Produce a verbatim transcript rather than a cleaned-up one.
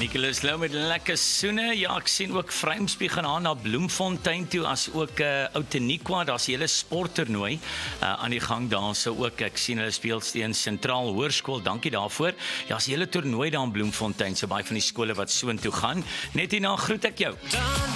Nicholas Lou met lekker soene. Ja, ek sien ook Vryheidsby gaan aan na Bloemfontein toe, as ook uh, Outeniqua, daar's 'n hele sporttoernooi uh, aan die gang daar so ook. Ek sien hulle speel teen Sentraal Hoërskool. Dankie daarvoor. Ja, as 'n hele toernooi daar in Bloemfontein, so baie van die skole wat so intoe gaan. Net hierna groet ek jou.